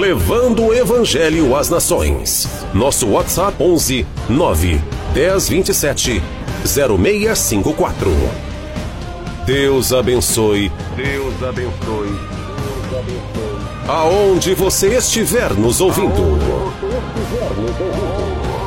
levando o Evangelho às nações. Nosso WhatsApp 11 9 10 27 0654. Deus abençoe. Deus abençoe. Deus abençoe. Aonde você estiver nos ouvindo.